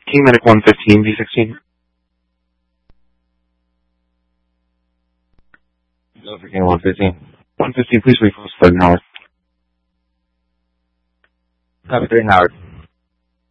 King Medic 115, V16. Go for King 115. 115, please repost 3rd Howard. Copy 3rd Howard.